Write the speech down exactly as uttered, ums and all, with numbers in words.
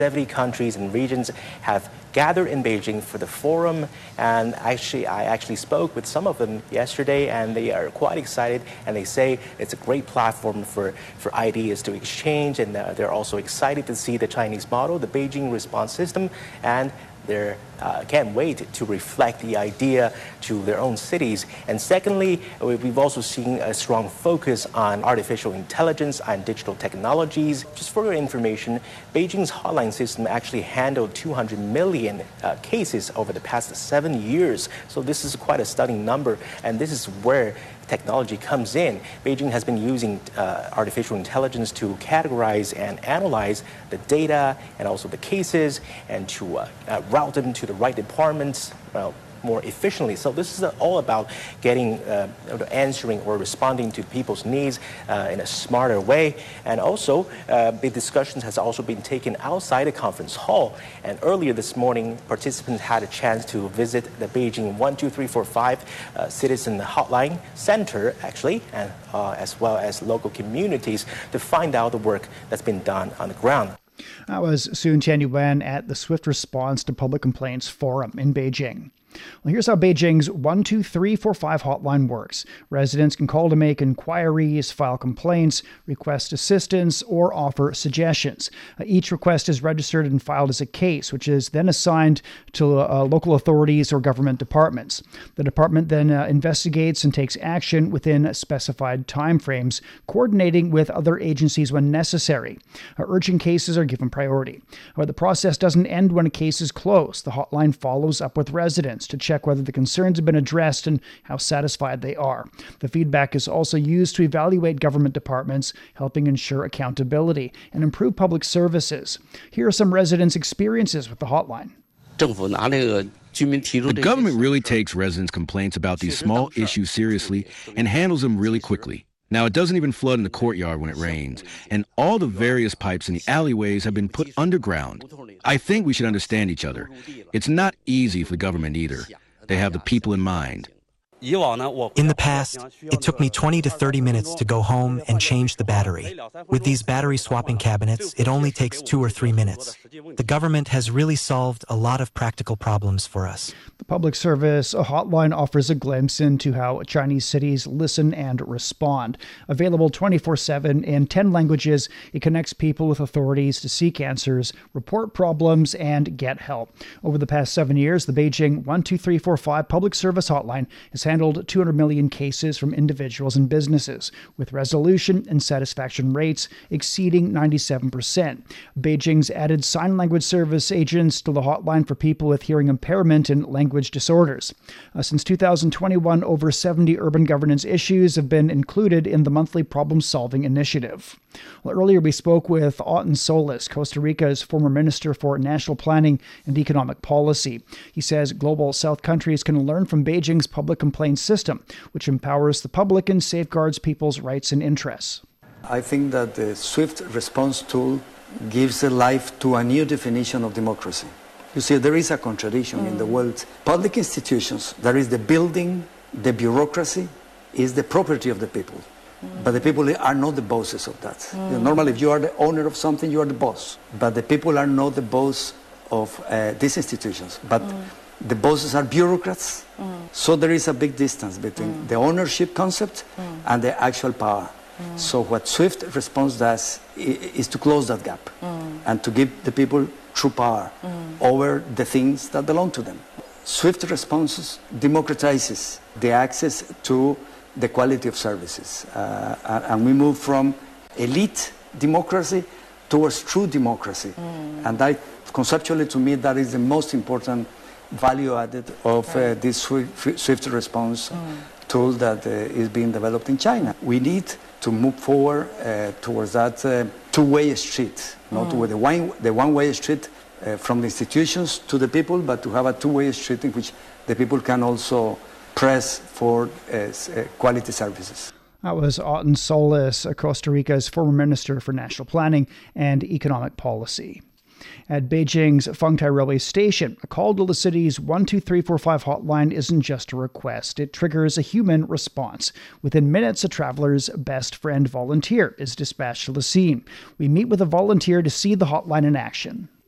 seventy countries and regions have gathered in Beijing for the forum, and actually I actually spoke with some of them yesterday, and they are quite excited, and they say it's a great platform for, for ideas to exchange, and uh, they're also excited to see the Chinese model, the Beijing response system, and they uh, can't wait to reflect the idea to their own cities. And secondly, we've also seen a strong focus on artificial intelligence and digital technologies. Just for your information, Beijing's hotline system actually handled two hundred million uh, cases over the past seven years. So this is quite a stunning number, and this is where technology comes in. Beijing has been using uh, artificial intelligence to categorize and analyze the data and also the cases, and to uh, uh, route them to the right departments well, more efficiently. So this is all about getting, uh, answering or responding to people's needs uh, in a smarter way. And also, uh, the discussions has also been taken outside the conference hall. And earlier this morning, participants had a chance to visit the Beijing one two three four five uh, Citizen Hotline Center, actually, and uh, as well as local communities to find out the work that's been done on the ground. That was Sun Tianyuan at the Swift Response to Public Complaints Forum in Beijing. Well, here's how Beijing's one two three four five hotline works. Residents can call to make inquiries, file complaints, request assistance, or offer suggestions. Uh, each request is registered and filed as a case, which is then assigned to uh, local authorities or government departments. The department then uh, investigates and takes action within specified timeframes, coordinating with other agencies when necessary. Uh, urgent cases are given priority. However, the process doesn't end when a case is closed. The hotline follows up with residents to check whether the concerns have been addressed and how satisfied they are. The feedback is also used to evaluate government departments, helping ensure accountability and improve public services. Here are some residents' experiences with the hotline. The government really takes residents' complaints about these small issues seriously and handles them really quickly. Now, it doesn't even flood in the courtyard when it rains, and all the various pipes in the alleyways have been put underground. I think we should understand each other. It's not easy for the government either. They have the people in mind. In the past, it took me twenty to thirty minutes to go home and change the battery. With these battery swapping cabinets, it only takes two or three minutes. The government has really solved a lot of practical problems for us. The public service hotline offers a glimpse into how Chinese cities listen and respond. Available twenty-four seven in ten languages, it connects people with authorities to seek answers, report problems, and get help. Over the past seven years, the Beijing one two three four five public service hotline has handled two hundred million cases from individuals and businesses, with resolution and satisfaction rates exceeding ninety-seven percent. Beijing's added sign language service agents to the hotline for people with hearing impairment and language disorders. Uh, since two thousand twenty-one, over seventy urban governance issues have been included in the monthly problem-solving initiative. Well, earlier we spoke with Auton Solis, Costa Rica's former Minister for National Planning and Economic Policy. He says global South countries can learn from Beijing's public complaint system, which empowers the public and safeguards people's rights and interests. I think that the Swift response tool gives a life to a new definition of democracy. You see, there is a contradiction mm. in the world. Public institutions, there is the building, the bureaucracy, is the property of the people. Mm. But the people are not the bosses of that. Mm. You know, normally, if you are the owner of something, you are the boss. But the people are not the boss of uh, these institutions. But mm. the bosses are bureaucrats. Mm. So there is a big distance between mm. the ownership concept mm. and the actual power. Mm. So what Swift response does is to close that gap mm. and to give the people true power mm. over the things that belong to them. Swift responses democratizes the access to the quality of services. Uh, and we move from elite democracy towards true democracy. Mm. And that, conceptually, to me, that is the most important value added of uh, this Swift, Swift response mm. tool that uh, is being developed in China. We need to move forward uh, towards that uh, two-way street, not mm. with the, one, the one-way street uh, from the institutions to the people, but to have a two-way street in which the people can also press for uh, uh, quality services. That was Auton Solis, Costa Rica's former Minister for National Planning and Economic Policy. At Beijing's Fengtai Railway Station, a call to the city's one two three four five hotline isn't just a request. It triggers a human response. Within minutes, a traveler's best friend volunteer is dispatched to the scene. We meet with a volunteer to see the hotline in action.